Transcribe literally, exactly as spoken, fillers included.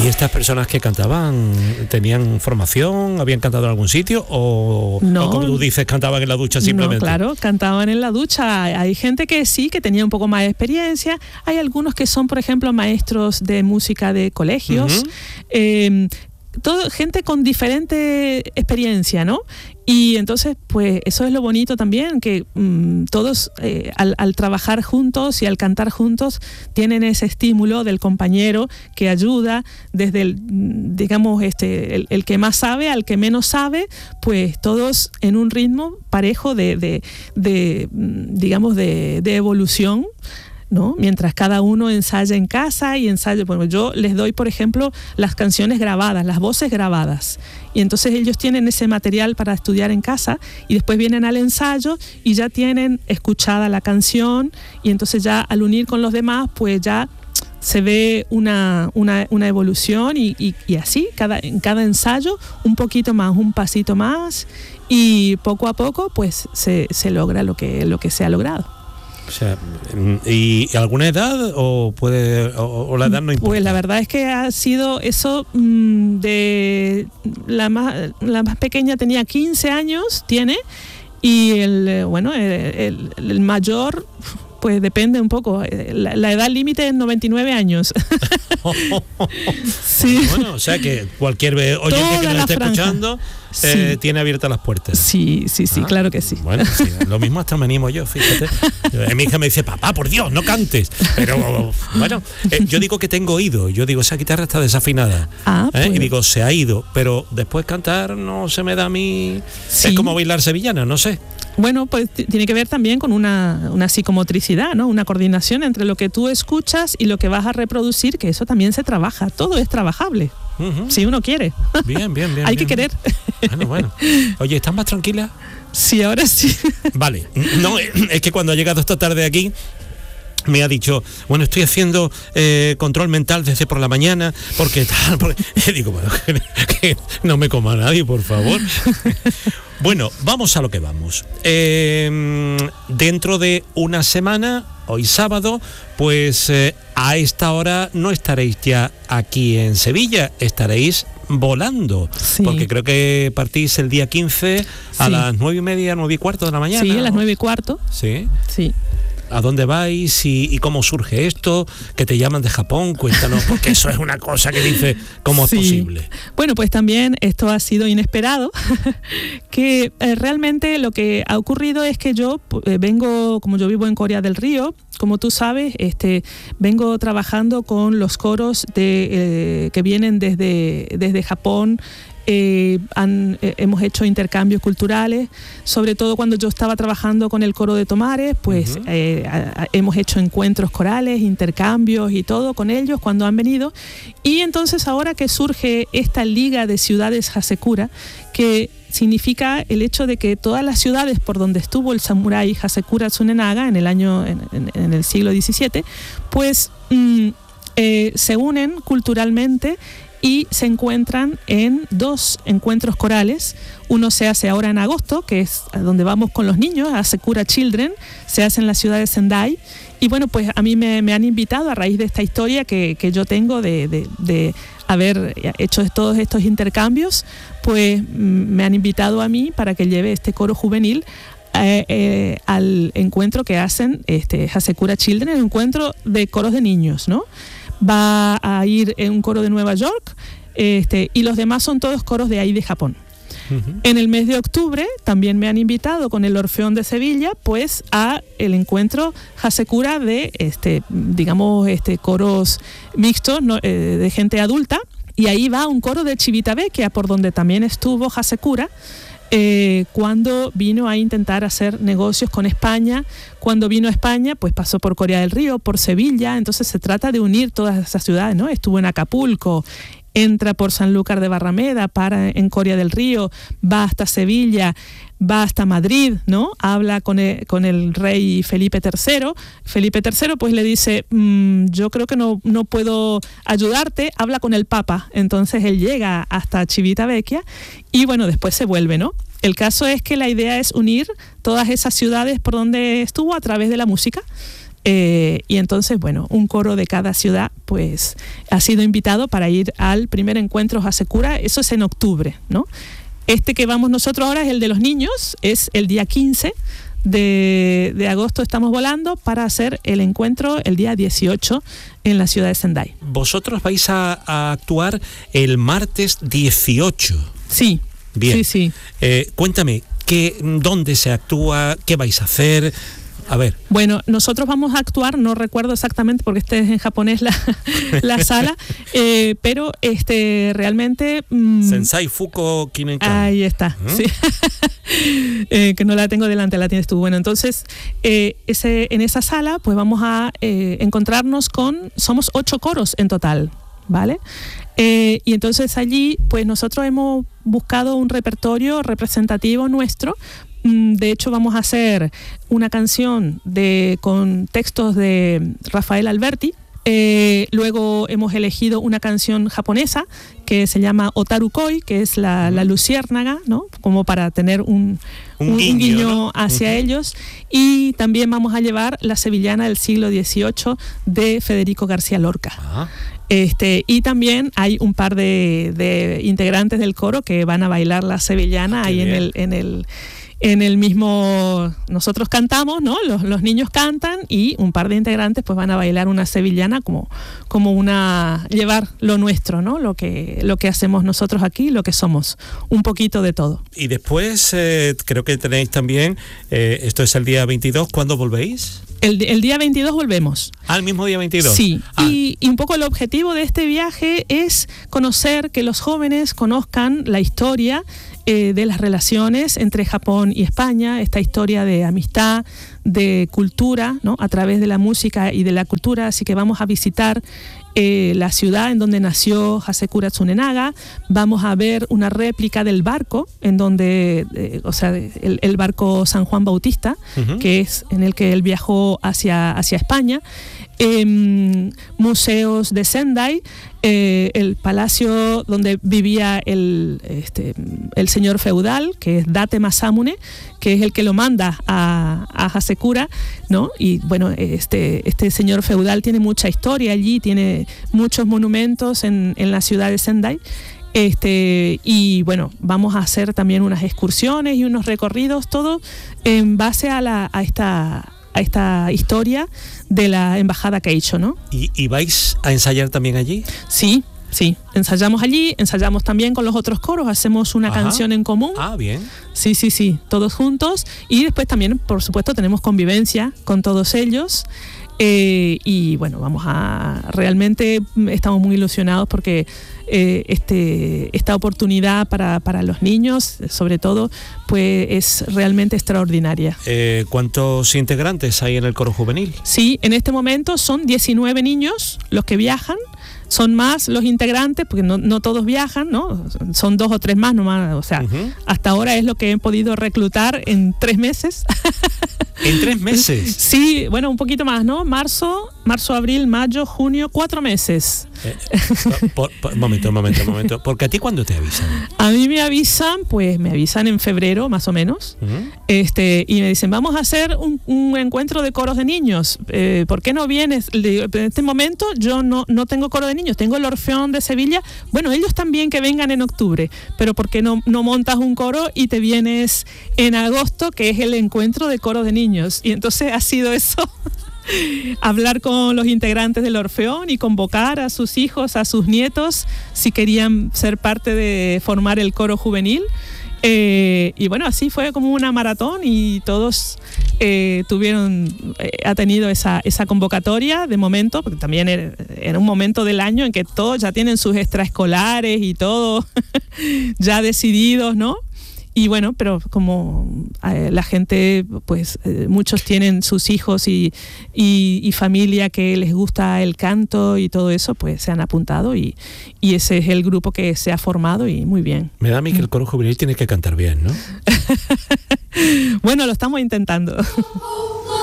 ¿Y estas personas que cantaban tenían formación? ¿Habían cantado en algún sitio? ¿O, no, o como tú dices, cantaban en la ducha simplemente? No, claro, cantaban en la ducha. Hay gente que sí, que tenía un poco más de experiencia. Hay algunos que son, por ejemplo, maestros de música de colegios. Uh-huh. Eh, todo, gente con diferente experiencia, ¿no? Y entonces, pues eso es lo bonito también, que mmm, todos eh, al, al trabajar juntos y al cantar juntos tienen ese estímulo del compañero que ayuda desde el, digamos, este, el, el que más sabe al que menos sabe, pues todos en un ritmo parejo de, de, de digamos, de, de evolución, ¿no? Mientras cada uno ensaya en casa y ensaya, bueno, yo les doy, por ejemplo, las canciones grabadas, las voces grabadas, y entonces ellos tienen ese material para estudiar en casa y después vienen al ensayo y ya tienen escuchada la canción, y entonces ya al unir con los demás, pues ya se ve una, una, una evolución y, y, y así, cada, en cada ensayo un poquito más, un pasito más, y poco a poco pues se, se logra lo que, lo que se ha logrado. O sea, ¿y alguna edad o puede o, o la edad no importa? Pues la verdad es que ha sido eso mmm, de la más la más pequeña tenía quince años, tiene, y el bueno, el, el, el mayor pues depende un poco. La, la edad límite es noventa y nueve años. Sí. Bueno, o sea que cualquier oyente Toda que nos esté franja. escuchando eh, sí. tiene abiertas las puertas. Sí, sí, sí, ah, claro que sí. Bueno, sí, lo mismo hasta me animo yo, fíjate. Mi hija me dice, papá, por Dios, no cantes. Pero bueno, eh, yo digo que tengo oído. Yo digo, esa guitarra está desafinada. Ah, ¿eh? pues. Y digo, se ha ido. Pero después cantar no se me da a mí. Sí. Es como bailar sevillana, no sé. Bueno, pues t- tiene que ver también con una, una psicomotricidad, ¿no? Una coordinación entre lo que tú escuchas y lo que vas a reproducir, que eso también se trabaja. Todo es trabajable, uh-huh. si uno quiere. Bien, bien, bien. Hay bien, que querer. Bueno, bueno. Oye, ¿estás más tranquila? Sí, ahora sí. Vale. No, es que cuando ha llegado esta tarde aquí, me ha dicho, bueno, estoy haciendo eh, control mental desde por la mañana, porque tal, porque... digo, bueno, que, que no me coma nadie, por favor. Bueno, vamos a lo que vamos. Eh, dentro de una semana, hoy sábado, pues eh, a esta hora no estaréis ya aquí en Sevilla, estaréis volando, sí. porque creo que partís el día quince a sí. las nueve y media, nueve y cuarto de la mañana. Sí, a las nueve y cuarto. Sí. Sí. ¿A dónde vais y, y cómo surge esto? Que te llaman de Japón, cuéntanos, porque eso es una cosa que dice, ¿cómo sí. es posible? Bueno, pues también esto ha sido inesperado, que eh, realmente lo que ha ocurrido es que yo eh, vengo, como yo vivo en Coria del Río, como tú sabes, este, vengo trabajando con los coros de, eh, que vienen desde, desde Japón. Eh, han, eh, hemos hecho intercambios culturales, sobre todo cuando yo estaba trabajando con el coro de Tomares, pues uh-huh. eh, a, a, hemos hecho encuentros corales, intercambios y todo con ellos cuando han venido, y entonces ahora que surge esta Liga de Ciudades Hasekura, que significa el hecho de que todas las ciudades por donde estuvo el samurái Hasekura Tsunenaga en el año en, en, en el siglo diecisiete, pues mm, eh, se unen culturalmente y se encuentran en dos encuentros corales. Uno se hace ahora en agosto, que es a donde vamos con los niños, a Hasekura Children, se hace en la ciudad de Sendai. Y bueno, pues a mí me, me han invitado a raíz de esta historia que, que yo tengo de, de, de haber hecho todos estos intercambios, pues me han invitado a mí para que lleve este coro juvenil Eh, eh, al encuentro que hacen este, Hasekura Children, el encuentro de coros de niños, ¿no? Va a ir en un coro de Nueva York este, y los demás son todos coros de ahí de Japón. Uh-huh. En el mes de octubre también me han invitado con el Orfeón de Sevilla pues a el encuentro Hasekura de este, digamos este, coros mixtos, ¿no? eh, de gente adulta, y ahí va un coro de Civitavecchia por donde también estuvo Hasekura. Eh, cuando vino a intentar hacer negocios con España. Cuando vino a España, pues pasó por Coria del Río, por Sevilla, entonces se trata de unir todas esas ciudades, ¿no? Estuvo en Acapulco, entra por Sanlúcar de Barrameda, para en Coria del Río, va hasta Sevilla, va hasta Madrid, ¿no? Habla con el, con el rey Felipe tercero. Felipe tercero pues le dice, mmm, yo creo que no, no puedo ayudarte, habla con el Papa. Entonces él llega hasta Civitavecchia y bueno, después se vuelve, ¿no? El caso es que la idea es unir todas esas ciudades por donde estuvo a través de la música. Eh, y entonces, bueno, un coro de cada ciudad pues ha sido invitado para ir al primer encuentro Hasekura. Eso es en octubre, ¿no? Este que vamos nosotros ahora es el de los niños, es el día quince de, de agosto, estamos volando para hacer el encuentro el día dieciocho en la ciudad de Sendai. Vosotros vais a, a actuar el martes dieciocho. Sí. Bien. Sí, sí. Eh, cuéntame, ¿qué, ¿dónde se actúa? ¿Qué vais a hacer? A ver. Bueno, nosotros vamos a actuar, no recuerdo exactamente porque este es en japonés la, la sala, eh, pero este realmente... Mmm, Sensai Fuko Kinenkan. Ahí está, ¿Mm? Sí. eh, que no la tengo delante, la tienes tú. Bueno, entonces, eh, ese, en esa sala pues vamos a eh, encontrarnos con... Somos ocho coros en total, ¿vale? Eh, y entonces allí pues nosotros hemos buscado un repertorio representativo nuestro. De hecho, vamos a hacer una canción de, con textos de Rafael Alberti. Eh, luego hemos elegido una canción japonesa que se llama Otaru Koi, que es la, la luciérnaga, ¿no? Como para tener un, un, un guiño, guiño ¿no? hacia uh-huh. ellos. Y también vamos a llevar la sevillana del siglo dieciocho de Federico García Lorca. Uh-huh. Este, y también hay un par de, de integrantes del coro que van a bailar la sevillana ah, ahí en el, en el en el mismo, nosotros cantamos, ¿no? Los, los niños cantan y un par de integrantes pues van a bailar una sevillana como, como una, llevar lo nuestro, ¿no? Lo que, lo que hacemos nosotros aquí, lo que somos, un poquito de todo. Y después eh, creo que tenéis también, eh, esto es el día veintidós, ¿cuándo volvéis? El, el día veintidós volvemos. ¿Al mismo día veintidós? Sí, ah. y, y un poco el objetivo de este viaje es conocer, que los jóvenes conozcan la historia eh, de las relaciones entre Japón y España, esta historia de amistad, de cultura, ¿no? A través de la música y de la cultura, así que vamos a visitar Eh, la ciudad en donde nació Hasekura Tsunenaga. Vamos a ver una réplica del barco en donde, eh, o sea, el, el barco San Juan Bautista, uh-huh. que es en el que él viajó hacia, hacia España. Eh, museos de Sendai, eh, el palacio donde vivía el, este, el señor feudal, que es Date Masamune, que es el que lo manda a, a Hasekura, ¿no? Y bueno, este, este señor feudal tiene mucha historia allí, tiene muchos monumentos en, en la ciudad de Sendai. Este, y bueno, vamos a hacer también unas excursiones y unos recorridos, todo en base a, la, a esta... a esta historia de la embajada Keicho, ¿no? ¿Y, ¿Y vais a ensayar también allí? Sí, sí, ensayamos allí, ensayamos también con los otros coros, hacemos una Ajá. canción en común. Ah, bien. Sí, sí, sí, todos juntos. Y después también, por supuesto, tenemos convivencia con todos ellos. Eh, y bueno, vamos a... Realmente estamos muy ilusionados porque eh, este, esta oportunidad para, para los niños, sobre todo, pues es realmente extraordinaria. Eh, ¿Cuántos integrantes hay en el coro juvenil? Sí, en este momento son diecinueve niños los que viajan. Son más los integrantes, porque no, no todos viajan, ¿no? Son dos o tres más nomás. O sea, uh-huh. hasta ahora es lo que he podido reclutar en tres meses. ¿En tres meses? Sí, bueno, un poquito más, ¿no? Marzo, marzo, abril, mayo, junio, cuatro meses. Eh, por, por, momento, momento, momento. Porque a ti, ¿cuándo te avisan? A mí me avisan, pues me avisan en febrero, más o menos. Uh-huh. Este, y me dicen, vamos a hacer un, un encuentro de coros de niños. Eh, ¿Por qué no vienes? En este momento yo no, no tengo coro de niños, tengo el Orfeón de Sevilla. Bueno, ellos también que vengan en octubre, pero ¿por qué no, no montas un coro y te vienes en agosto, que es el encuentro de coros de niños? Y entonces ha sido eso, hablar con los integrantes del Orfeón y convocar a sus hijos, a sus nietos, si querían ser parte de formar el coro juvenil. Eh, y bueno, así fue como una maratón y todos eh, tuvieron, eh, ha tenido esa, esa convocatoria de momento, porque también era, era un momento del año en que todos ya tienen sus extraescolares y todo ya decididos, ¿no? Y bueno, pero como eh, la gente, pues eh, muchos tienen sus hijos y, y, y familia que les gusta el canto y todo eso, pues se han apuntado y, y ese es el grupo que se ha formado y muy bien. Me da a mí que el coro juvenil tiene que cantar bien, ¿no? Bueno, lo estamos intentando.